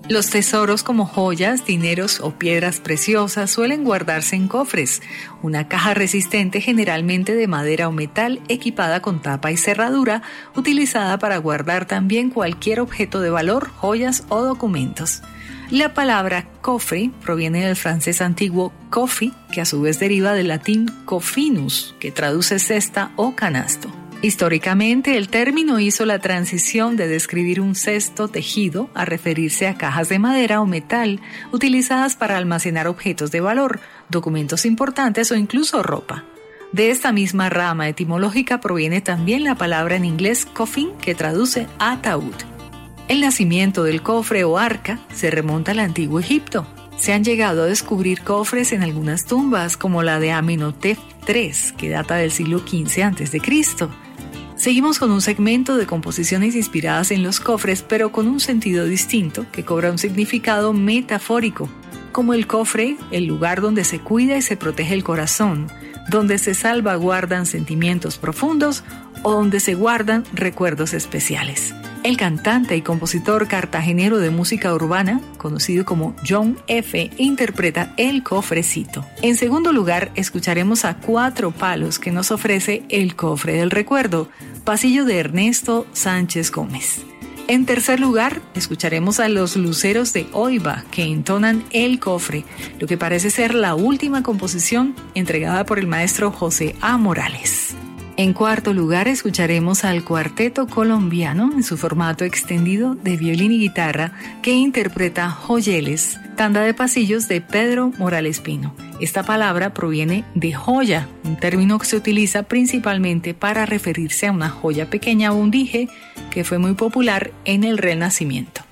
Los tesoros como joyas, dineros o piedras preciosas suelen guardarse en cofres, una caja resistente generalmente de madera o metal equipada con tapa y cerradura, utilizada para guardar también cualquier objeto de valor, joyas o documentos. La palabra cofre proviene del francés antiguo coffy, que a su vez deriva del latín coffinus, que traduce cesta o canasto. Históricamente, el término hizo la transición de describir un cesto tejido a referirse a cajas de madera o metal utilizadas para almacenar objetos de valor, documentos importantes o incluso ropa. De esta misma rama etimológica proviene también la palabra en inglés coffin, que traduce ataúd. El nacimiento del cofre o arca se remonta al antiguo Egipto. Se han llegado a descubrir cofres en algunas tumbas, como la de Amenhotep III, que data del siglo XV a.C. Seguimos con un segmento de composiciones inspiradas en los cofres, pero con un sentido distinto que cobra un significado metafórico, como el cofre, el lugar donde se cuida y se protege el corazón, donde se salvaguardan sentimientos profundos o donde se guardan recuerdos especiales. El cantante y compositor cartagenero de música urbana, conocido como John F., interpreta El Cofrecito. En segundo lugar, escucharemos a Cuatro Palos, que nos ofrece El Cofre del Recuerdo, pasillo de Ernesto Sánchez Gómez. En tercer lugar, escucharemos a Los Luceros de Oiba, que entonan El Cofre, lo que parece ser la última composición entregada por el maestro José A. Morales. En cuarto lugar, escucharemos al Cuarteto Colombiano en su formato extendido de violín y guitarra, que interpreta Joyeles, tanda de pasillos de Pedro Morales Pino. Esta palabra proviene de joya, un término que se utiliza principalmente para referirse a una joya pequeña o un dije que fue muy popular en el Renacimiento.